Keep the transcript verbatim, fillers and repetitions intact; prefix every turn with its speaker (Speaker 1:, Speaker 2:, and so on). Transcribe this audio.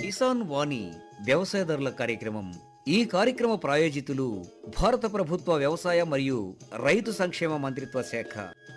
Speaker 1: కిసాన్ వాణి వ్యవసాయదారుల కార్యక్రమం. ఈ కార్యక్రమ ప్రాయోజితులు భారత ప్రభుత్వ వ్యవసాయ మరియు రైతు సంక్షేమ మంత్రిత్వ శాఖ.